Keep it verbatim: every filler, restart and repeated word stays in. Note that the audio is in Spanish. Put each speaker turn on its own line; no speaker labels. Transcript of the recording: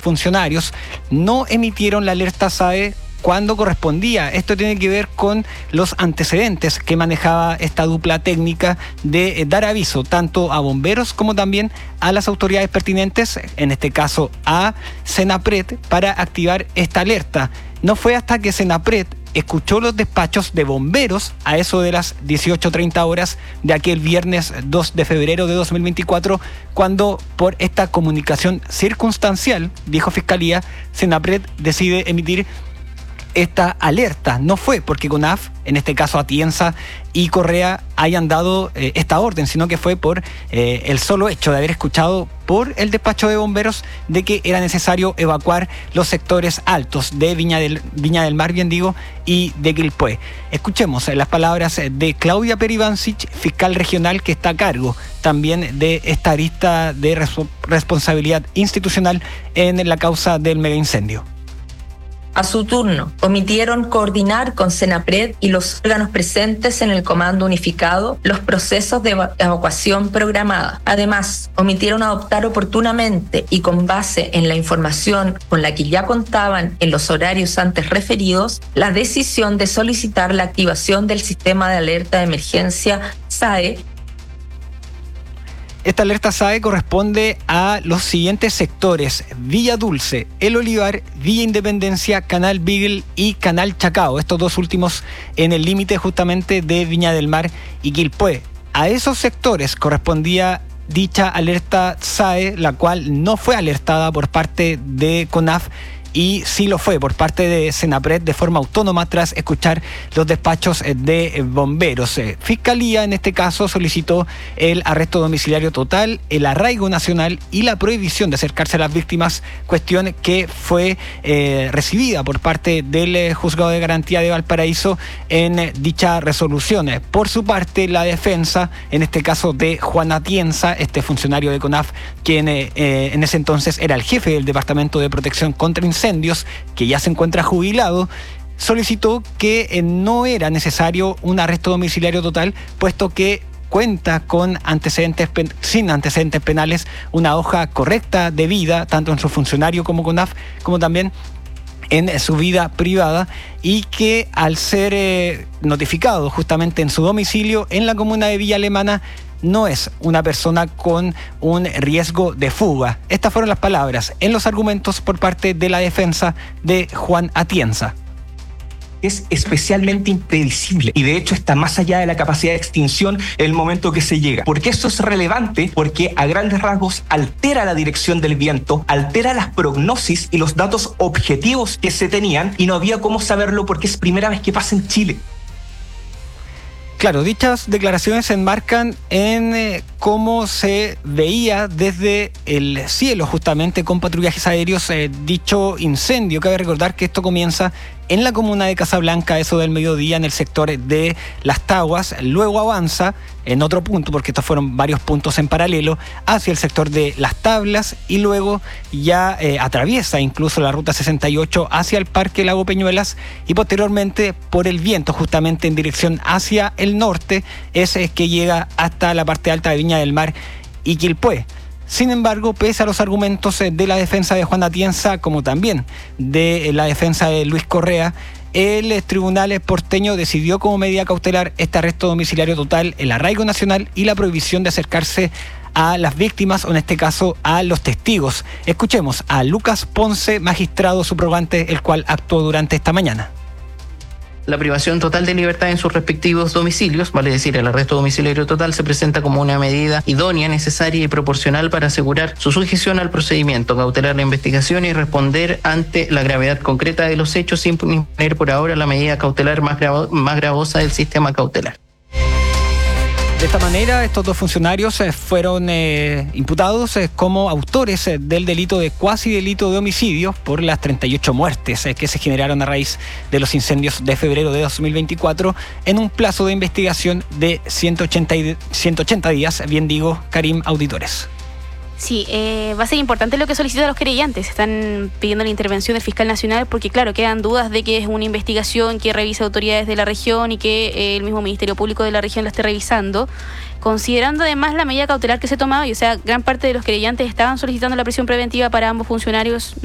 funcionarios no emitieron la alerta S A E cuando correspondía. Esto tiene que ver con los antecedentes que manejaba esta dupla técnica de eh, dar aviso tanto a bomberos como también a las autoridades pertinentes, en este caso a Senapred, para activar esta alerta. No fue hasta que Senapred escuchó los despachos de bomberos a eso de las dieciocho treinta horas de aquel viernes dos de febrero de dos mil veinticuatro, cuando por esta comunicación circunstancial, dijo Fiscalía, Senapred decide emitir esta alerta. No fue porque CONAF, en este caso Atienza y Correa, hayan dado eh, esta orden, sino que fue por eh, el solo hecho de haber escuchado por el despacho de bomberos de que era necesario evacuar los sectores altos de Viña del, Viña del Mar, bien digo, y de Quilpué. Escuchemos las palabras de Claudia Peribancic, fiscal regional que está a cargo también de esta arista de res- responsabilidad institucional en la causa del megaincendio.
A su turno, omitieron coordinar con Senapred y los órganos presentes en el Comando Unificado los procesos de eva- evacuación programada. Además, omitieron adoptar oportunamente y con base en la información con la que ya contaban en los horarios antes referidos, la decisión de solicitar la activación del sistema de alerta de emergencia S A E.
Esta alerta S A E corresponde a los siguientes sectores: Villa Dulce, El Olivar, Villa Independencia, Canal Beagle y Canal Chacao. Estos dos últimos en el límite justamente de Viña del Mar y Quilpué. A esos sectores correspondía dicha alerta S A E, la cual no fue alertada por parte de CONAF, y sí lo fue por parte de Senapred de forma autónoma tras escuchar los despachos de bomberos. Fiscalía en este caso solicitó el arresto domiciliario total, el arraigo nacional y la prohibición de acercarse a las víctimas, cuestión que fue eh, recibida por parte del Juzgado de Garantía de Valparaíso en dicha resolución. Por su parte, la defensa, en este caso de Juan Atienza, este funcionario de CONAF, quien eh, en ese entonces era el jefe del Departamento de Protección contra Incendios, que ya se encuentra jubilado, solicitó que eh, no era necesario un arresto domiciliario total, puesto que cuenta con antecedentes pen- sin antecedentes penales, una hoja correcta de vida, tanto en su funcionario como CONAF, como también en su vida privada, y que al ser eh, notificado justamente en su domicilio en la comuna de Villa Alemana, no es una persona con un riesgo de fuga. Estas fueron las palabras en los argumentos por parte de la defensa de Juan Atienza.
Es especialmente impredecible y de hecho está más allá de la capacidad de extinción en el momento que se llega. ¿Por qué eso es relevante? Porque a grandes rasgos altera la dirección del viento, altera las prognosis y los datos objetivos que se tenían, y no había cómo saberlo porque es primera vez que pasa en Chile.
Claro, dichas declaraciones se enmarcan en eh, cómo se veía desde el cielo, justamente con patrullajes aéreos, eh, dicho incendio. Cabe recordar que esto comienza en la comuna de Casablanca, eso del mediodía, en el sector de Las Taguas, luego avanza en otro punto, porque estos fueron varios puntos en paralelo, hacia el sector de Las Tablas, y luego ya eh, atraviesa incluso la ruta sesenta y ocho hacia el Parque Lago Peñuelas, y posteriormente por el viento justamente en dirección hacia el norte, ese es que llega hasta la parte alta de Viña del Mar y Quilpué. Sin embargo, pese a los argumentos de la defensa de Juan Atienza, como también de la defensa de Luis Correa, el tribunal porteño decidió como medida cautelar este arresto domiciliario total, el arraigo nacional y la prohibición de acercarse a las víctimas, o en este caso a los testigos. Escuchemos a Lucas Ponce, magistrado subrogante, el cual actuó durante esta mañana.
La privación total de libertad en sus respectivos domicilios, vale decir, el arresto domiciliario total, se presenta como una medida idónea, necesaria y proporcional para asegurar su sujeción al procedimiento, cautelar la investigación y responder ante la gravedad concreta de los hechos sin imponer por ahora la medida cautelar más, gravo- más gravosa del sistema cautelar.
De esta manera, estos dos funcionarios eh, fueron eh, imputados eh, como autores eh, del delito de cuasi delito de homicidio por las treinta y ocho muertes eh, que se generaron a raíz de los incendios de febrero de dos mil veinticuatro en un plazo de investigación de ciento ochenta días, bien digo, Karim, auditores.
Sí, eh, va a ser importante lo que solicitan los querellantes. Están pidiendo la intervención del fiscal nacional porque, claro, quedan dudas de que es una investigación que revisa autoridades de la región y que eh, el mismo Ministerio Público de la región la esté revisando, considerando además la medida cautelar que se tomaba. Y, o sea, gran parte de los querellantes estaban solicitando la prisión preventiva para ambos funcionarios.